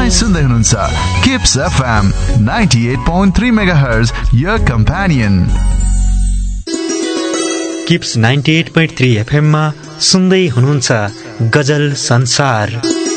तपाई सुन्दै हुनुहुन्छ kips FM 98.3 megahertz your companion. Kips 98.3 FM मा सुन्दै हुनुहुन्छ गजल संसार।